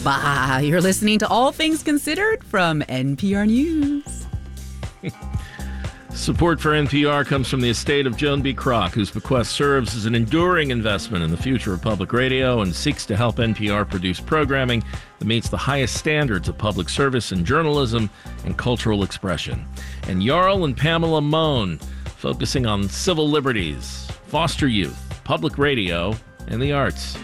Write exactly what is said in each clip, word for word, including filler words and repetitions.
Bah, you're listening to All Things Considered from N P R News. Support for N P R comes from the estate of Joan B. Kroc, whose bequest serves as an enduring investment in the future of public radio and seeks to help N P R produce programming that meets the highest standards of public service and journalism and cultural expression. And Jarl and Pamela Mohn, focusing on civil liberties, foster youth, public radio, and the arts.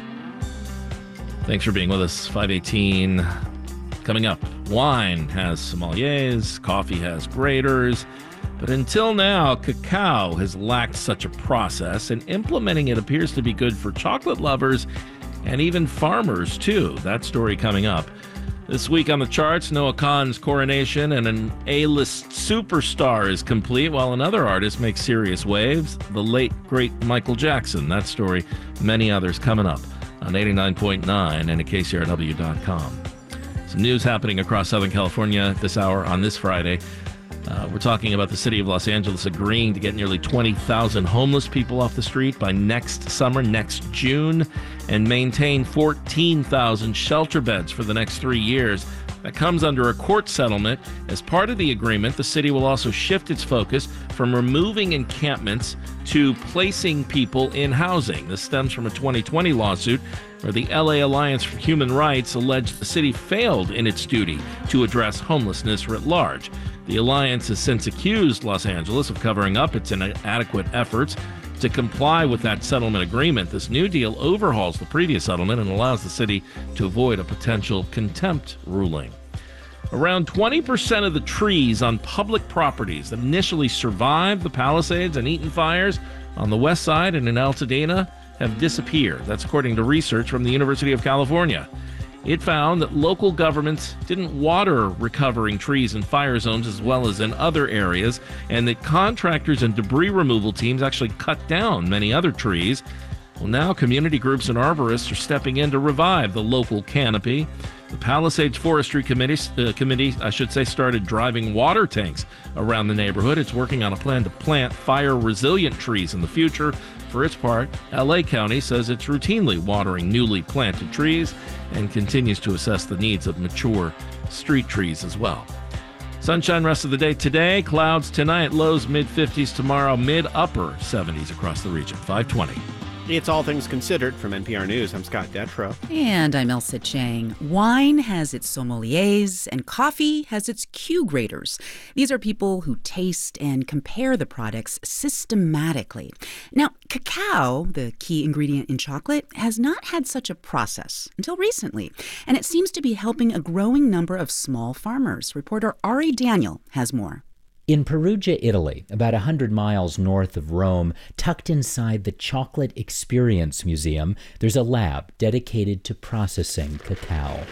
Thanks for being with us. five eighteen. Coming up, wine has sommeliers, coffee has graders. But until now, cacao has lacked such a process, and implementing it appears to be good for chocolate lovers and even farmers, too. That story coming up. This week on the charts, Noah Kahan's coronation and an A-list superstar is complete, while another artist makes serious waves, the late, great Michael Jackson. That story, many others coming up on eighty-nine point nine and at K C R W dot com. Some news happening across Southern California this hour on this Friday. Uh, we're talking about the city of Los Angeles agreeing to get nearly twenty thousand homeless people off the street by next summer, next June, and maintain fourteen thousand shelter beds for the next three years. That comes under a court settlement. As part of the agreement, the city will also shift its focus from removing encampments to placing people in housing. This stems from a twenty twenty lawsuit where the L A Alliance for Human Rights alleged the city failed in its duty to address homelessness writ large. The Alliance has since accused Los Angeles of covering up its inadequate efforts to comply with that settlement agreement. This new deal overhauls the previous settlement and allows the city to avoid a potential contempt ruling. Around twenty percent of the trees on public properties that initially survived the Palisades and Eaton fires on the west side and in Altadena have disappeared. That's according to research from the University of California. It found that local governments didn't water recovering trees in fire zones as well as in other areas, and that contractors and debris removal teams actually cut down many other trees. Well, now community groups and arborists are stepping in to revive the local canopy. The Palisades Forestry Committee, uh, committee, I should say, started driving water tanks around the neighborhood. It's working on a plan to plant fire-resilient trees in the future. For its part, L A County says it's routinely watering newly planted trees and continues to assess the needs of mature street trees as well. Sunshine rest of the day today, clouds tonight, lows mid-fifties tomorrow, mid-upper seventies across the region. five twenty. It's All Things Considered from N P R News. I'm Scott Detrow. And I'm Elsa Chang. Wine has its sommeliers and coffee has its Q graders. These are people who taste and compare the products systematically. Now, cacao, the key ingredient in chocolate, has not had such a process until recently, and it seems to be helping a growing number of small farmers. Reporter Ari Daniel has more. In Perugia, Italy, about one hundred miles north of Rome, tucked inside the Chocolate Experience Museum, there's a lab dedicated to processing cacao.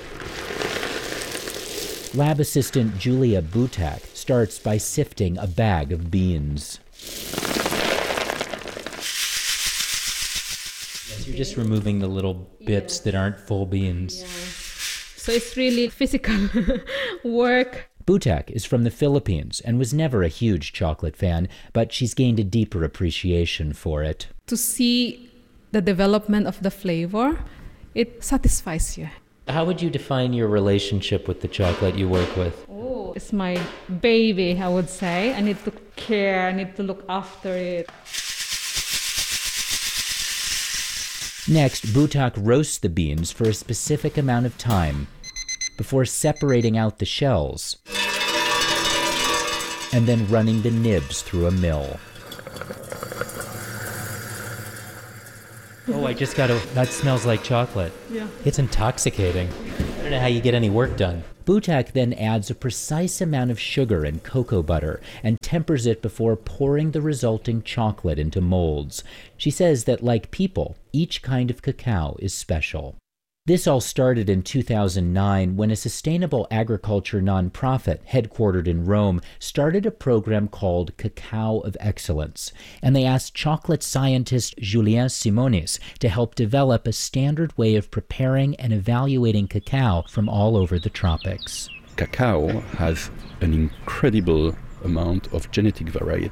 Lab assistant Julia Butak starts by sifting a bag of beans. Yes, you're just removing the little bits yeah. that aren't full beans. Yeah. So it's really physical work. Butak is from the Philippines and was never a huge chocolate fan, but she's gained a deeper appreciation for it. To see the development of the flavor, it satisfies you. How would you define your relationship with the chocolate you work with? Oh, it's my baby, I would say. I need to care, I need to look after it. Next, Butak roasts the beans for a specific amount of time before separating out the shells and then running the nibs through a mill. Oh, I just got to... That smells like chocolate. Yeah. It's intoxicating. I don't know how you get any work done. Butak then adds a precise amount of sugar and cocoa butter and tempers it before pouring the resulting chocolate into molds. She says that, like people, each kind of cacao is special. This all started in two thousand nine when a sustainable agriculture nonprofit headquartered in Rome started a program called Cacao of Excellence, and they asked chocolate scientist Julien Simonis to help develop a standard way of preparing and evaluating cacao from all over the tropics. Cacao has an incredible amount of genetic variety.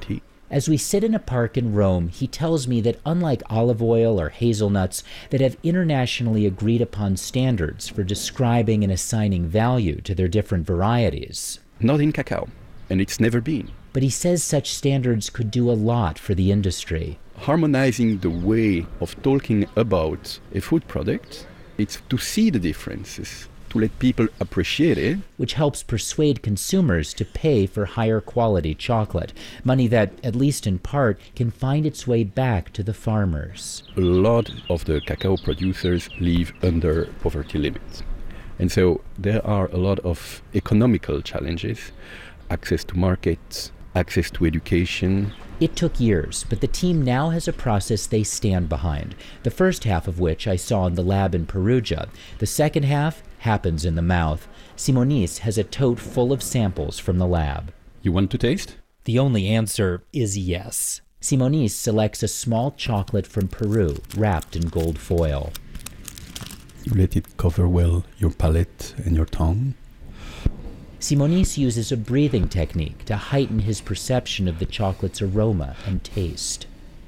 As we sit in a park in Rome, he tells me that unlike olive oil or hazelnuts that have internationally agreed upon standards for describing and assigning value to their different varieties. Not in cacao, and it's never been. But he says such standards could do a lot for the industry. Harmonizing the way of talking about a food product, it's to see the differences, to let people appreciate it. Which helps persuade consumers to pay for higher quality chocolate, money that, at least in part, can find its way back to the farmers. A lot of the cacao producers live under poverty limits. And so there are a lot of economical challenges, access to markets, access to education. It took years, but the team now has a process they stand behind, the first half of which I saw in the lab in Perugia. The second half happens in the mouth. Simonis has a tote full of samples from the lab. You want to taste? The only answer is yes. Simonis selects a small chocolate from Peru, wrapped in gold foil. You let it cover well your palate and your tongue. Simonis uses a breathing technique to heighten his perception of the chocolate's aroma and taste.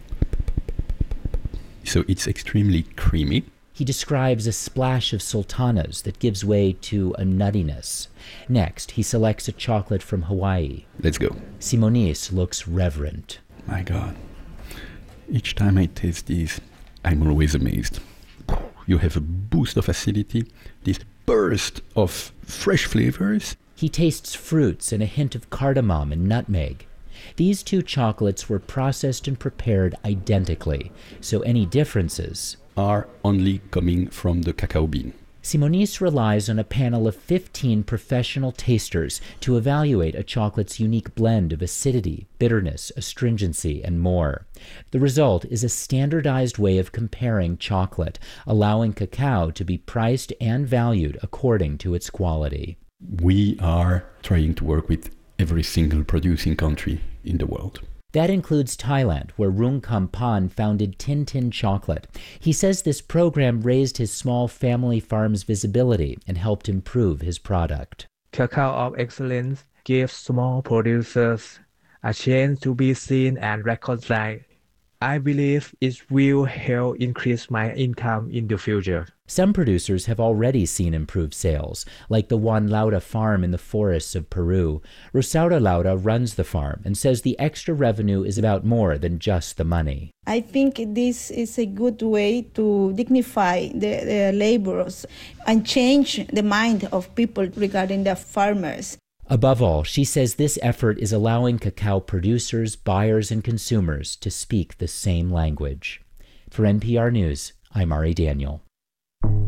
So it's extremely creamy. He describes a splash of sultanas that gives way to a nuttiness. Next, he selects a chocolate from Hawaii. Let's go. Simonis looks reverent. My God. Each time I taste these, I'm always amazed. You have a boost of acidity, this burst of fresh flavors. He tastes fruits and a hint of cardamom and nutmeg. These two chocolates were processed and prepared identically, so any differences are only coming from the cacao bean. Simonis relies on a panel of fifteen professional tasters to evaluate a chocolate's unique blend of acidity, bitterness, astringency, and more. The result is a standardized way of comparing chocolate, allowing cacao to be priced and valued according to its quality. We are trying to work with every single producing country in the world. That includes Thailand, where Rung Kampan founded Tin Tin Chocolate. He says this program raised his small family farm's visibility and helped improve his product. Cacao of Excellence gives small producers a chance to be seen and recognized. I believe it will help increase my income in the future. Some producers have already seen improved sales, like the Juan Lauda farm in the forests of Peru. Rosaura Lauda runs the farm and says the extra revenue is about more than just the money. I think this is a good way to dignify the, the laborers and change the mind of people regarding the farmers. Above all, she says this effort is allowing cacao producers, buyers, and consumers to speak the same language. For N P R News, I'm Ari Daniel.